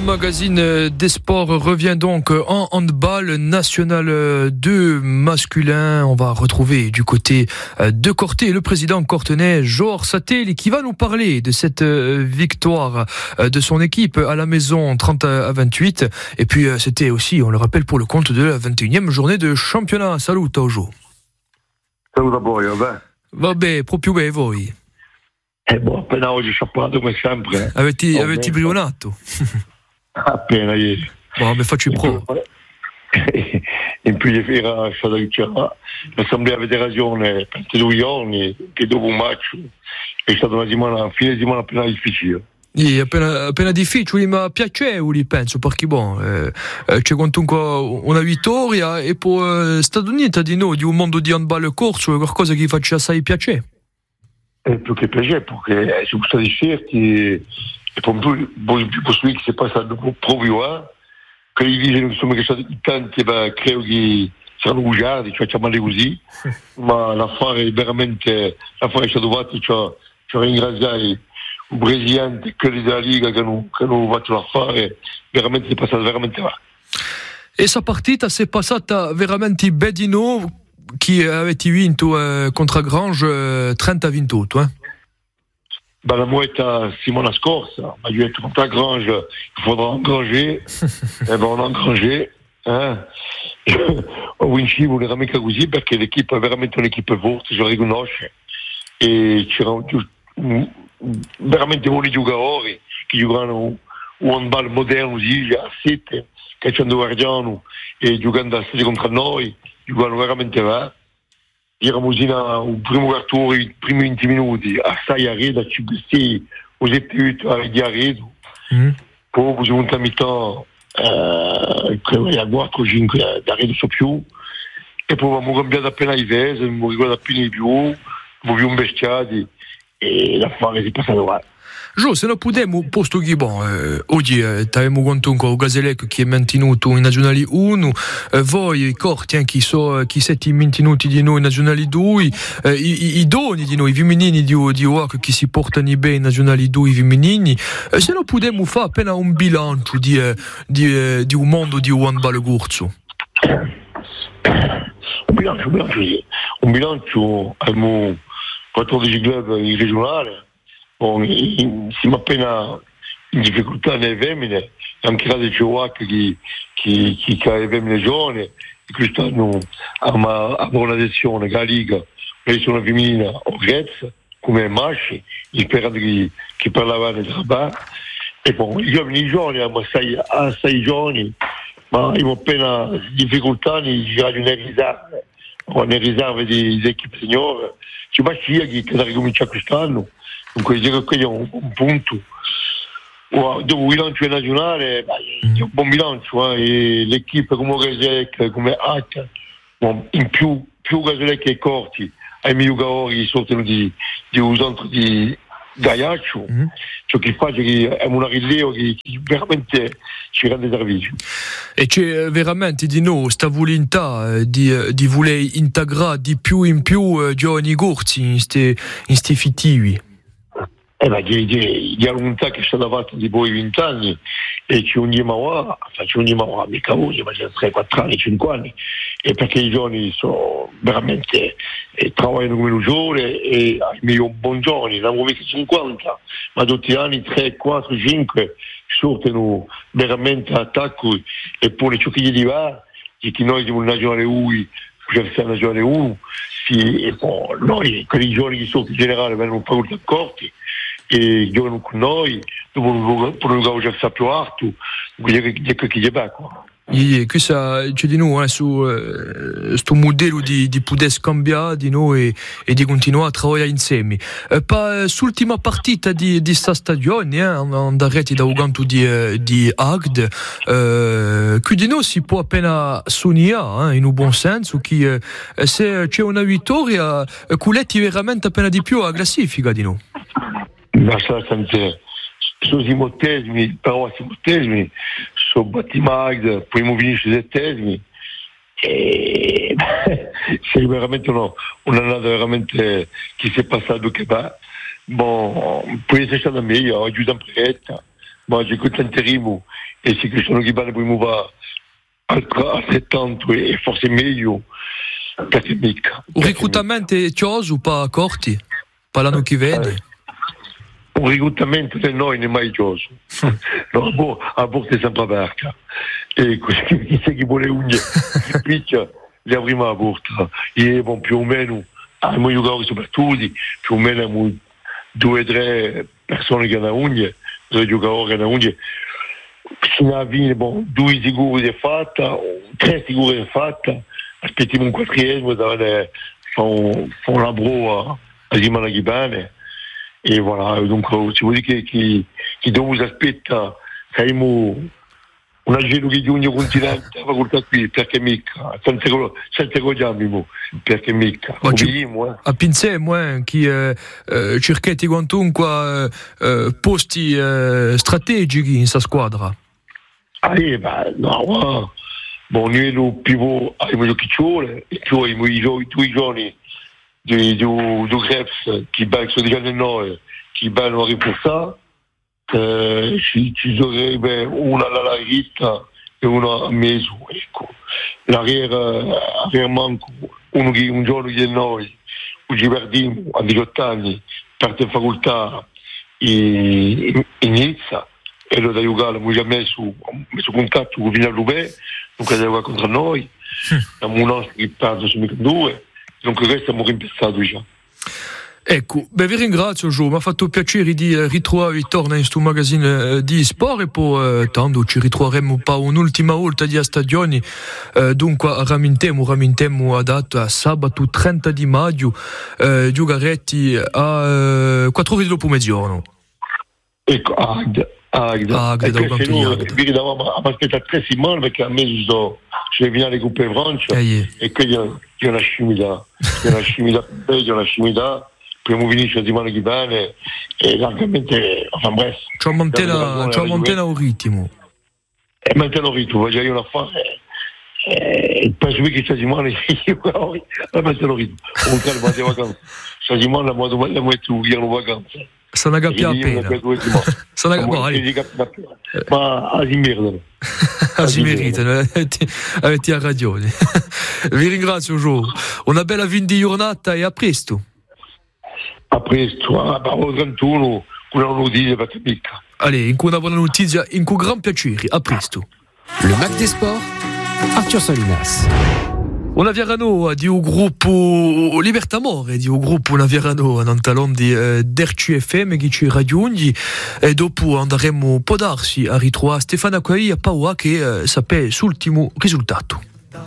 magazine des sports revient donc en handball national 2 masculin. On va retrouver du côté de Corté le président cortenay Georges Satelli qui va nous parler de cette victoire de son équipe à la maison 30-28. Et puis c'était aussi, on le rappelle, pour le compte de la 21e journée de championnat. Salut Taujo. Salut a voi, vabbè. Vabbè, proprio bene voi. Appena oggi sciappato come sempre. Avete brionato? Appena ieri. Vabbè, faccio il pro. In più di fiera è stata l'assemblea federazione per 2 giorni, che dopo un match è stata una fine settimana appena difficile. Appena difficile, ma piacevoli penso, perché c'è comunque una vittoria e poi Stati Uniti di noi, di un mondo di handball corso, è qualcosa che faccia assai piacere. Più che piacere, perché sono stati scelti e poi possibile che si passa proprio che i vigili insomma che sono tanti, credo che saranno usati, cioè chiamali così, ma l'affare è veramente l'affare è stato fatto, cioè ringraziare il presidente e quelli della Liga che hanno fatto l'affare, veramente è passato veramente là. E questa partita si è passata veramente bedino. Chi avete vinto contro Grange 30-28, La moita settimana scorsa, ma io ho detto contro Grange, il faudra engranger, on a engrangé, ho vinto vuole mica così perché l'equipe è veramente un'equipe forte, si riconosce, e c'erano veramente buoni giocatori che giocano un handball moderno, sì, a 7, calciando guardiano e giocando a 7 contro noi. Giocano veramente là. Eravamo un primo quarto, i primi 20 minuti, assai a rete, a 5-6, ho 7-8 a Redo. Poi siamo a metà, a 4-5 da Redo so più. E poi abbiamo cambiato appena i vesi, abbiamo riguardato appena di più, abbiamo più investiati e l'affare si è passato là. Gio, se non possiamo, posto che oggi abbiamo conto con Gazelec che è mantenuto in Nazionali 1, voi, i corti, chi siete mantenuti di noi in Nazionali 2, i doni di noi, i femminili di UAC che si portano bene in Nazionali 2, i femminili, se non possiamo fare appena un bilancio di un mondo di handball corso. Un bilancio, abbiamo 14 club in regionale. Siamo appena in difficoltà nelle femmine, anche là c'è UAC che ha le femmine giovani e quest'anno ha una sezione che la Liga, lei sono femminile o Grezza, come Masci, sperando che parlavano di Rabat, e poi i giovani hanno 6 giovani, ma abbiamo appena difficoltà di girare nelle riserve di equipe signore, c'è Mascia che da ricominciare quest'anno. Dunque dico che è un punto. Dopo il bilancio nazionale, è un buon bilancio, e l'equipe come Gazelec, come H, in più Gazelec e Corti, ai miei giocatori sortono di un centro di Gaiaccio, ciò che fa che è una rileva che veramente ci rende servizio. E c'è veramente di noi questa volontà di voler integrare di più in più giovani corsi in questi fittivi. Di volontà che è stata fatta di poi 20 anni e ci uniamo mica oggi, ma c'è 3-4 anni, 5 anni, e perché i giovani sono veramente lavorano come un giovane e un buon giovane, non mica 50, ma tutti gli anni 3, 4, 5 sortono veramente attacco e poi ciò che gli va, che noi siamo una nazionale 1, c'è una nazionale 1, e poi noi, quelli giovani che sono in generale vengono pagati accorti e giocano con noi, dopo giocare già più alto, quindi che gli va qua. Questa c'è di noi su questo modello di poter scambiare di noi e di continuare a lavorare insieme. Sull'ultima partita di questa stagione, andare da Uganto di Agde, qui di noi si può appena sognare, in un buon senso, che se c'è una vittoria, culetti veramente appena di più a classifica di noi. Sono simottesimi, però simottesimi, sono Battimagd, poi abbiamo finito 7esimi, e c'è veramente un'annata veramente che si è passato che va, poi è stata meglio, ho giù sempre retta, ma ci contenteremo e se Cristiano Ghibane poi mi va altrettanto e forse meglio perché mica. Il reclutamento è chiuso o pas corti? Per l'anno che viene? Un reclutamento di noi non è mai chiuso. No, a porta è sempre aperta. E chi sa chi vuole unghie, chi picchia, li apriamo la porta. E bon, più o meno, abbiamo giocato soprattutto, più o meno abbiamo 2 o 3 persone che hanno unghie, 2 giocatori che hanno unghie. Fino a fine, bon, 2 sicuri è fatta, 3 sicuri è fatta, aspettiamo un 4esimo da fare un lavoro a Simona Ghibane. E voilà, donc si vuol dire che dopo si aspetta che abbiamo una giro di giugno continente la facoltà qui, perché mica, senza cogliamo, perché mica, a pensiamo che cercate quantunque posti strategici in questa squadra. No, bon, noi lo pivot abbiamo i Chicciole, e poi abbiamo i 2 giorni du Greps qui sono già nel noi, che vanno a riportare, ci sarebbe una alla Ritta e una a mezzo, ecco. L'arrière manco, un giorno di noi, un Givardino a 18 anni, parte in facoltà in Nizza, e lo da giocare, abbiamo già messo contatto con Vigna Lubè, non che giocare contro noi, abbiamo un nostro che parte su 2. Donc il resto abbiamo rimpiazzato già. Ecco, vi ringrazio Gio, mi ha fatto piacere di ritrovare torna in questo magazine di sport e poi tanto ci ritroveremo per un'ultima volta di stagione, dunque rammentiamo a data sabato 30 di maggio, giocaretti a 4 ore dopo mezzogiorno. Ecco, Agda, se noi davamo aspettare 3 settimane perché a me ci viene le Coppe Francia e quindi è una scimità, una scimità, prima finisce la settimana che viene e largamente, enfin bref. Ci mantiene un ritmo. E mantiene un ritmo, voglio io una fare. Penso che questa settimana la mantiene un ritmo. Comunque le vacanze. Questa settimana la metto via le vacanze. Se ne capisce appena. Ma si meritano. Avete ragione. Vi ringrazio Gio. Una bella fin di giornata e a presto. A presto, a 31 con una notizia perché mica. Allez, in una buona notizia, in un gran piacere. A presto. Le Mac des Sports, Arthur Salinas. Una Vierano di un gruppo Libertamore, di un gruppo Una Vierano nel talon di d'RCFM che ci raggiungi e dopo andremo può darsi a ritrovare Stefano Acquai a Paua che sapeva l'ultimo risultato.